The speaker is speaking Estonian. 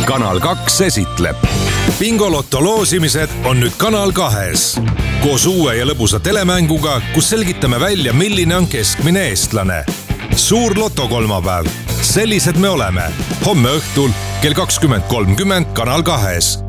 Kanal 2 esitleb. Bingoloto loosimised on nüüd Kanal 2-s. Koos uue ja lõbusa telemänguga, kus selgitame välja, milline on keskmine eestlane. Suur lotokolmapäev. Sellised me oleme. Homme õhtul kell 20.30 Kanal 2-s.